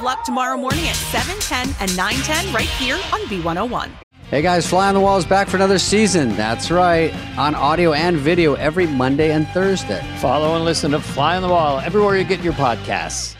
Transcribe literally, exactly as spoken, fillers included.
Up tomorrow morning at seven, ten, and nine ten right here on B one oh one. Hey guys, Fly on the Wall is back for another season. That's right, on audio and video every Monday and Thursday. Follow and listen to Fly on the Wall everywhere you get your podcasts.